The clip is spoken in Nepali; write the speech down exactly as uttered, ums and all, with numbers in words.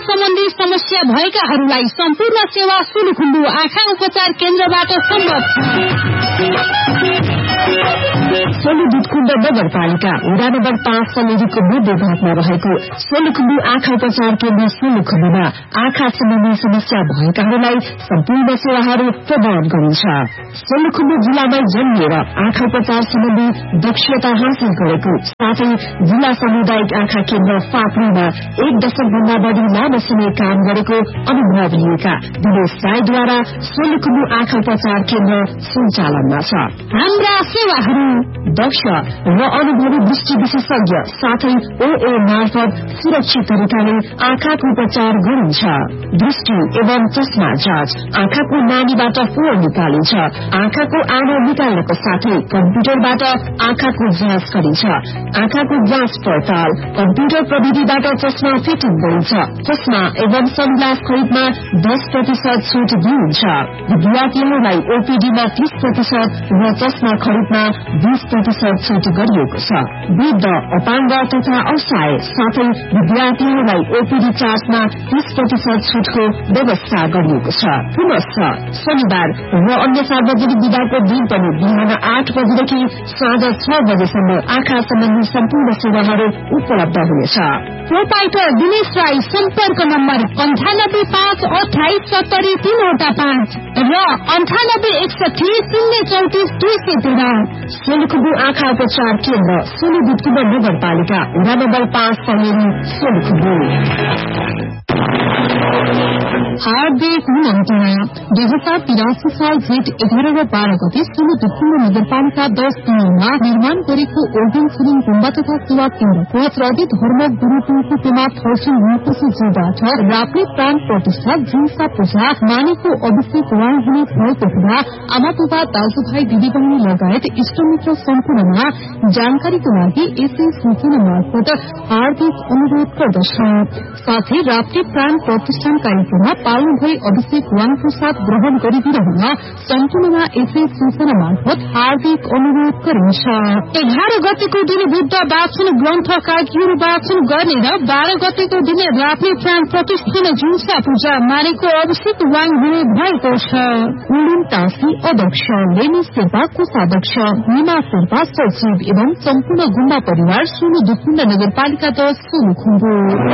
सम्बन्धी समस्या भएकाहरूलाई सम्पूर्ण सेवा सोलुखुम्बु आँखा उपचार केन्द्रबाट सम्भव सोलुदुधकुण्ड नगरपालिका वडा नम्बर पाँच समितिको मध्य भागमा रहेको सोलुखुम्बु आँखा उपचार केन्द्र सोलुखुम्बुमा आँखा सम्बन्धी समस्या भएकाहरूलाई सम्पूर्ण सेवाहरू प्रदान गरिन्छ। सोलुखुम्बु जिल्लामा जन्मिएर आँखा उपचार सम्बन्धी दक्षता हासिल गरेको साथै जिल्ला सामुदायिक आँखा केन्द्र फाप्रीमा एक दशक भन्दा बढ़ी लामो समय काम गरेको अनुभव लिएका दिनेश राईद्वारा सोलुखुम्बु आँखा उपचार केन्द्र सञ्चालनमा छ। हाम्रा सेवाहरू दक्ष र अनुभवी दृष्टि विशेषज्ञ साथै ओए मार्फत सुरक्षित तरिकाले आँखाको उपचार गरिन्छ। दृष्टि एवं चस्मा जाँच, आँखाको नानीबाट फोहोर निकालिन्छ, आँखाको आँखा निकाल्नको साथै कम्प्युटरबाट आँखाको जाँच गरिन्छ, आँखाको जाँच पड़ताल, कम्प्युटर प्रविधिबाट चस्मा फिटिङ गरिन्छ, चस्मा एवं सनग्लास खरिदमा दस प्रतिशत छूट दिइन्छ। विद्यार्थीहरूलाई ओपीडीमा तीस प्रतिशत र चस्मा खरिदमा बीस प्रतिशत छूट गरिएको छ। वृद्ध, अपाङ्ग तथा असहाय साथै विद्यार्थीहरूलाई ओपीडी चार्जमा तीस प्रतिशत छूटको व्यवस्था गरिएको छ। पुनश्च शनिबार र अन्य सार्वजनिक विधाको दिन पनि बिहान आठ बजेदेखि साँझ छ बजेसम्म आँखा सम्बन्धी सम्पूर्ण सेवाहरू उपलब्ध हुनेछ। प्रोपाइटर दिनेश राई सम्पर्क नम्बर अन्ठानब्बे पाँच अठाइस सत्तरी तीनवटा पाँच र अन्ठानब्बे एकसठी शून्य चौतिस दुई सय तेह्र। सोलुखुम्बु आँखा उपचार केन्द्र सोलुदुधकुण्ड नगरपालिका वडा नम्बर पाँच समेरी सोलुखुम्बु। हार्दिक निमन्त्रणा। दुई हजार तिरासी साल जेठ एघार र बाह्र गते सोलुदुधकुण्ड नगरपालिका दस दिनमा निर्माण गरेको ओर्गन सिलिङ गुम्बा तथा सेवा केन्द्रको प्रदीप धर्म गुरूकुलको पेमा थर्सिङ हुनुपर्छ जोबाट राप्ले प्राण प्रतिष्ठा जुन्सा पूजा मानेको अभिषेक उहाँ हुने भएको हुँदा आमा बुबा दाजुभाइ दिदीबहिनी लगायत इष्टमित्र सम्पूर्णमा जानकारीको लागि यसै सूचना मार्फत हार्दिक अनुरोध गर्दछ। साथै राप्ले प्राण प्रतिष्ठान कार्यक्रममा पाल्नु भई अभिषेक वाङको साथ ग्रहण गरिदिनुहुन सम्पूर्णमा यसै सूचना मार्फत हार्दिक अनुरोध गरिन्छ। एघार गतेको दिन बुद्ध वाचन ग्रन्थ काकीहरू वाचन गर्ने र बाह्र गतेको दिन राप्ले प्राण प्रतिष्ठान जुन्सा पूजा मानेको अभिषेक वाङ हुने भएको छ। उडुन तासी अध्यक्ष, लेनी शेर्पा कोषाध्यक्ष, निमा शेर्पा सचिव एवं सम्पूर्ण गुम्बा परिवार सोलुदुधकुण्ड नगरपालिका दस सोलुखुम्बु।